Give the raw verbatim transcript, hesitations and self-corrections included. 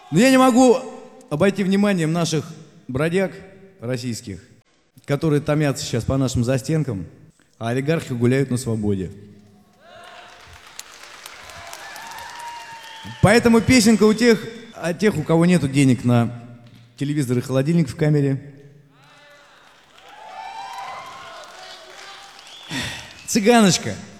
Но я не могу обойти вниманием наших бродяг российских, которые томятся сейчас по нашим застенкам, а олигархи гуляют на свободе. Поэтому песенка у тех, о тех, у кого нету денег на телевизор и холодильник в камере. Цыганочка,